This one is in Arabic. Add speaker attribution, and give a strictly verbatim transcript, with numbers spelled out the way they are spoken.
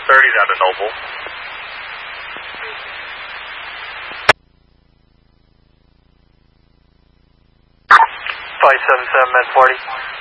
Speaker 1: thirty down to Noble.
Speaker 2: five seven seven, Med forty.